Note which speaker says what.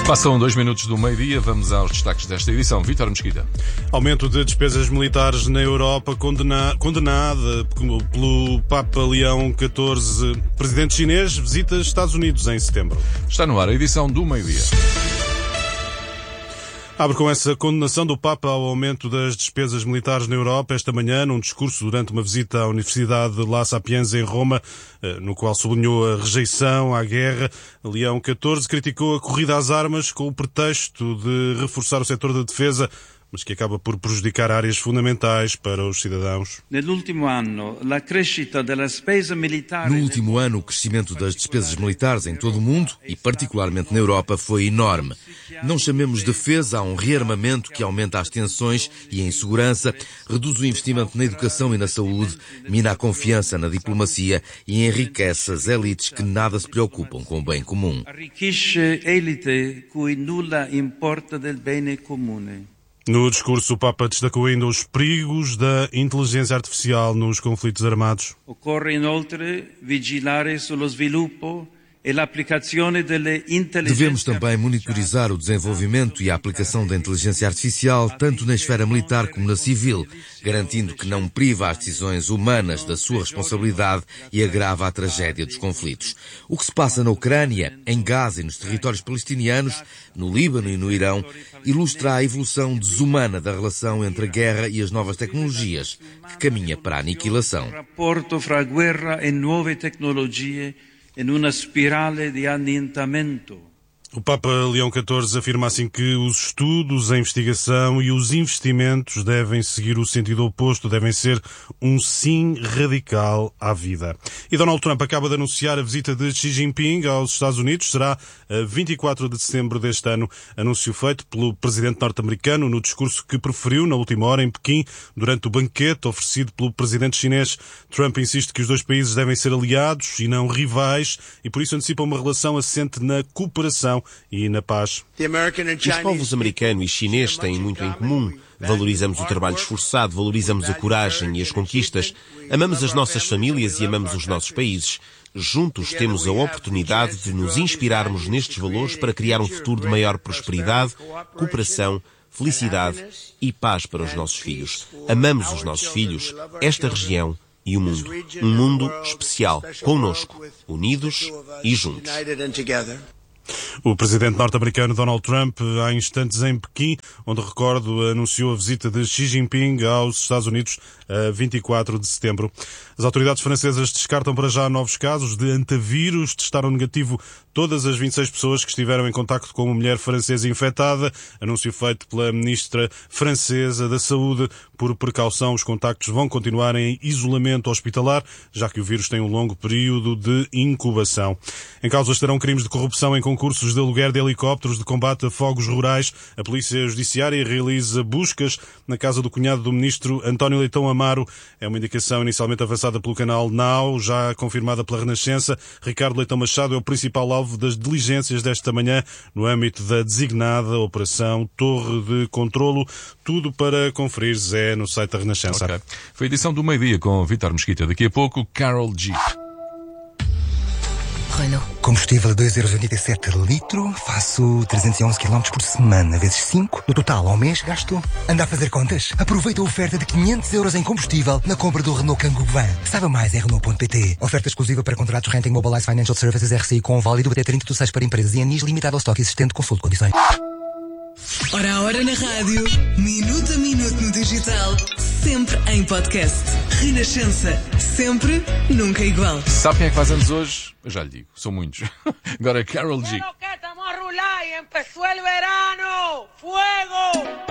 Speaker 1: Passam 2 minutos do meio-dia, vamos aos destaques desta edição. Vítor Mesquita.
Speaker 2: Aumento de despesas militares na Europa, condenada pelo Papa Leão XIV. Presidente chinês visita Estados Unidos em setembro.
Speaker 1: Está no ar a edição do meio-dia.
Speaker 2: Abre com essa condenação do Papa ao aumento das despesas militares na Europa esta manhã, num discurso durante uma visita à Universidade de La Sapienza em Roma, no qual sublinhou a rejeição à guerra. Leão XIV criticou a corrida às armas com o pretexto de reforçar o setor da defesa, mas que acaba por prejudicar áreas fundamentais para os cidadãos.
Speaker 3: No último ano,
Speaker 4: o crescimento das despesas militares em todo o mundo, e particularmente na Europa, foi enorme. Não chamemos defesa a um rearmamento que aumenta as tensões e a insegurança, reduz o investimento na educação e na saúde, mina a confiança na diplomacia e enriquece as elites que nada se preocupam com o bem comum.
Speaker 3: Arricchisce elite cui nulla importa del bene comune.
Speaker 2: No discurso, o Papa destacou ainda os perigos da inteligência artificial nos conflitos armados.
Speaker 3: Occorre inoltre vigilare sullo sviluppo e l'applicazione delle intelligenze.
Speaker 4: Devemos também monitorizar o desenvolvimento e a aplicação da inteligência artificial tanto na esfera militar como na civil, garantindo que não priva as decisões humanas da sua responsabilidade e agrava a tragédia dos conflitos. O que se passa na Ucrânia, em Gaza e nos territórios palestinianos, no Líbano e no Irão, ilustra a evolução desumana da relação entre a guerra e as novas tecnologias, que caminha para a aniquilação.
Speaker 3: O rapporto fra guerra e nuove tecnologie in una spirale di annientamento.
Speaker 2: O Papa Leão XIV afirma assim que os estudos, a investigação e os investimentos devem seguir o sentido oposto, devem ser um sim radical à vida. E Donald Trump acaba de anunciar a visita de Xi Jinping aos Estados Unidos. Será a 24 de setembro deste ano. Anúncio feito pelo presidente norte-americano no discurso que proferiu na última hora em Pequim, durante o banquete oferecido pelo presidente chinês. Trump insiste que os dois países devem ser aliados e não rivais e por isso antecipa uma relação assente na cooperação e na paz.
Speaker 5: Os povos americano e chinês têm muito em comum. Valorizamos o trabalho esforçado, valorizamos a coragem e as conquistas, amamos as nossas famílias e amamos os nossos países. Juntos temos a oportunidade de nos inspirarmos nestes valores para criar um futuro de maior prosperidade, cooperação, felicidade e paz para os nossos filhos. Amamos os nossos filhos, esta região e o mundo. Um mundo especial, connosco, unidos e juntos.
Speaker 2: O presidente norte-americano Donald Trump, há instantes em Pequim, onde, recordo, anunciou a visita de Xi Jinping aos Estados Unidos a 24 de setembro. As autoridades francesas descartam para já novos casos de antavírus. Testaram negativo todas as 26 pessoas que estiveram em contacto com uma mulher francesa infectada. Anúncio feito pela ministra francesa da Saúde. Por precaução, os contactos vão continuar em isolamento hospitalar, já que o vírus tem um longo período de incubação. Em causa estarão crimes de corrupção em concursos de aluguer de helicópteros de combate a fogos rurais. A Polícia Judiciária realiza buscas na casa do cunhado do ministro António Leitão Amaro. É uma indicação inicialmente avançada pelo canal Now, já confirmada pela Renascença. Ricardo Leitão Machado é o principal alvo das diligências desta manhã no âmbito da designada Operação Torre de Controlo. Tudo para conferir, Zé, no site da Renascença.
Speaker 1: Okay. Foi a edição do meio-dia com Vítor Mesquita. Daqui a pouco, Carol G.
Speaker 6: Renault. Combustível a 2,87 € litro, faço 311 km por semana, vezes 5. No total, ao mês, gasto. Anda a fazer contas? Aproveita a oferta de 500 € em combustível na compra do Renault Kangoo Van. Saiba mais em Renault.pt. Oferta exclusiva para contratos Renting Mobilize Financial Services RCI com válido até 30 de 6 para empresas e anis limitado ao estoque existente. Consulte condições.
Speaker 7: Hora a hora na rádio, minuto a minuto no digital, sempre em podcast. Renascença, sempre, nunca igual.
Speaker 1: Sabe quem é que faz anos hoje? Eu já lhe digo, são muitos. Agora Carol G.
Speaker 8: Estamos a rolar y empezó el verano. ¡Fuego!